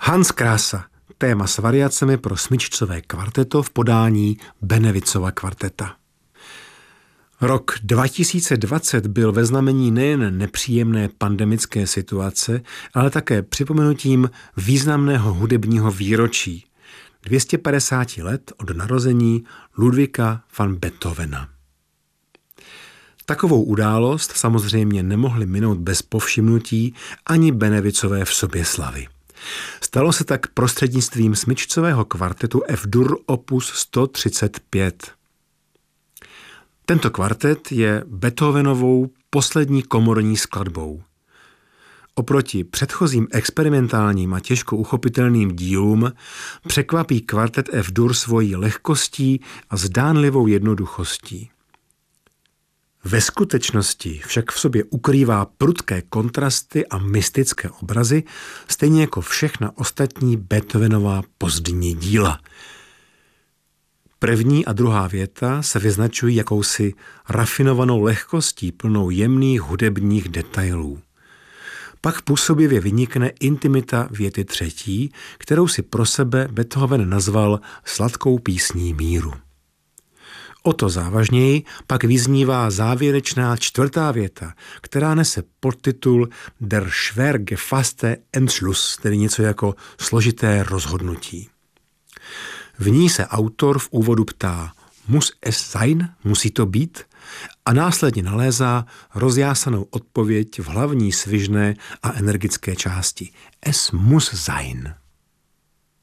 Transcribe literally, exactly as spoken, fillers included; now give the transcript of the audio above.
Hans Krása, téma s variacemi pro smyčcové kvarteto v podání Benevicova kvarteta. Rok dva tisíce dvacet byl ve znamení nejen nepříjemné pandemické situace, ale také připomenutím významného hudebního výročí. dvě stě padesát let od narození Ludwiga van Beethovena. Takovou událost samozřejmě nemohli minout bez povšimnutí ani Benevicové v Soběslavi. Stalo se tak prostřednictvím smyčcového kvartetu F-dur opus sto třicet pět. Tento kvartet je Beethovenovou poslední komorní skladbou. Oproti předchozím experimentálním a těžko uchopitelným dílům překvapí kvartet F-dur svojí lehkostí a zdánlivou jednoduchostí. Ve skutečnosti však v sobě ukrývá prudké kontrasty a mystické obrazy, stejně jako všechna ostatní Beethovenova pozdní díla. První a druhá věta se vyznačují jakousi rafinovanou lehkostí plnou jemných hudebních detailů. Pak působivě vynikne intimita věty třetí, kterou si pro sebe Beethoven nazval sladkou písní míru. O to závažněji pak vyznívá závěrečná čtvrtá věta, která nese podtitul Der schwer gefasste Entschluss, tedy něco jako složité rozhodnutí. V ní se autor v úvodu ptá, muss es sein, musí to být? A následně nalézá rozjásanou odpověď v hlavní svižné a energické části. Es muss sein.